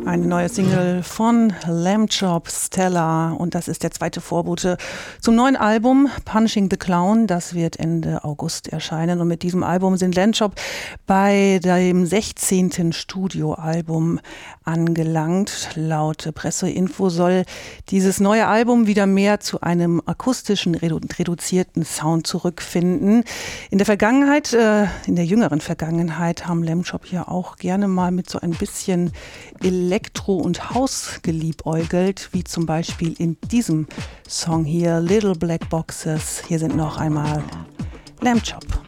Eine neue Single von Lamb Chop, Stella, und das ist der zweite Vorbote zum neuen Album Punching the Clown. Das wird Ende August erscheinen und mit diesem Album sind Lamb Chop bei dem 16. Studioalbum angelangt. Laut Presseinfo soll dieses neue Album wieder mehr zu einem akustischen, reduzierten Sound zurückfinden. In der Vergangenheit, in der jüngeren Vergangenheit, haben Lamb Chop hier auch gerne mal mit so ein bisschen Elektro und House geliebäugelt, wie zum Beispiel in diesem Song hier, Little Black Boxes. Hier sind noch einmal Lamb Chop.